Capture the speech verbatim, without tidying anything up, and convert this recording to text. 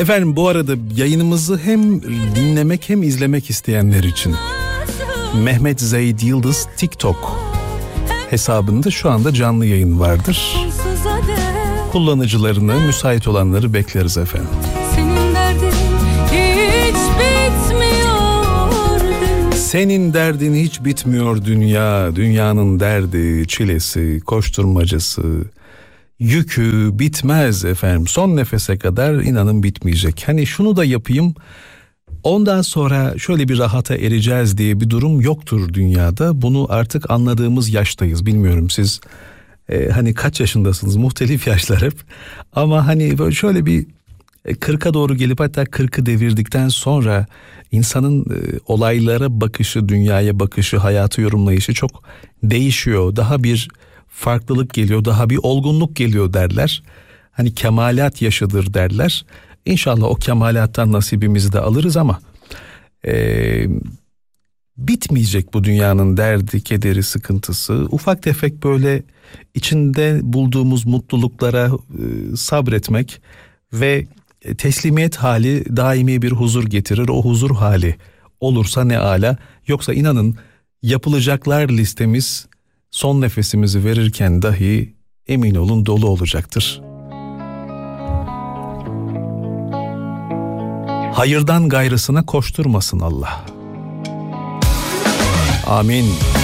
Efendim bu arada yayınımızı hem dinlemek hem izlemek isteyenler için Mehmet Zeyd Yıldız TikTok hesabında şu anda canlı yayın vardır. Kullanıcılarını, müsait olanları bekleriz efendim. Senin derdin hiç bitmiyor. Senin derdin hiç bitmiyor dünya. Dünyanın derdi, çilesi, koşturmacası, yükü bitmez efendim. Son nefese kadar inanın bitmeyecek. Hani şunu da yapayım, ondan sonra şöyle bir rahata ereceğiz diye bir durum yoktur dünyada. Bunu artık anladığımız yaştayız. Bilmiyorum siz e, hani kaç yaşındasınız? Muhtelif yaşlar hep. Ama hani böyle şöyle bir kırka doğru gelip hatta kırkı devirdikten sonra insanın e, olaylara bakışı, dünyaya bakışı, hayatı yorumlayışı çok değişiyor. Daha bir farklılık geliyor, daha bir olgunluk geliyor derler. Hani kemalat yaşıdır derler. İnşallah o kemalattan nasibimizi de alırız ama e, bitmeyecek bu dünyanın derdi, kederi, sıkıntısı. Ufak tefek böyle içinde bulduğumuz mutluluklara e, sabretmek ve teslimiyet hali daimi bir huzur getirir. O huzur hali olursa ne ala. Yoksa inanın yapılacaklar listemiz son nefesimizi verirken dahi emin olun dolu olacaktır. Hayırdan gayrısına koşturmasın Allah. Amin.